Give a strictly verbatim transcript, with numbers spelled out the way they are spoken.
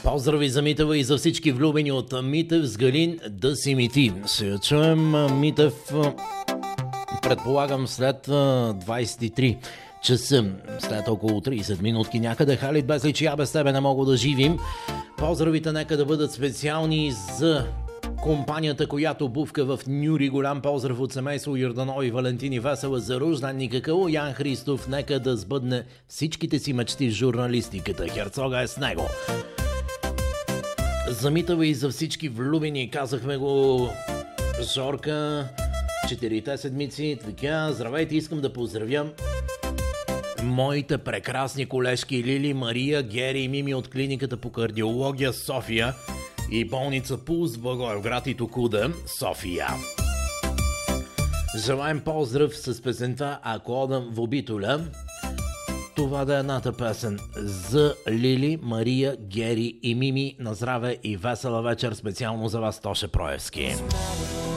Поздрави за Митева и за всички влюбени от Митев с Галин да си мити. Ще чуем Митев, предполагам, след двайсет и три часа, след около трийсет минутки някъде. Халид Безлич, я без тебе не мога да живим. Поздравите нека да бъдат специални за компанията, която бувка в Нюри. Голям поздрав от семейство Йорданови, Валентини Весела, за рожденника Кало Ян Христов. Нека да сбъдне всичките си мечти в журналистиката. Херцога е с него. За Митева и за всички влюбени, казахме го, Жорка, четирите седмици, така, здравейте, искам да поздравя моите прекрасни колежки Лили, Мария, Гери и Мими от клиниката по кардиология София и болница Пулс в Благоевград и Токуда, София. Желаем поздрав с песента "Ако одам в обителя". Това да е едната песен за Лили, Мария, Гери и Мими. На здраве и весела вечер специално за вас, Тоше Проевски.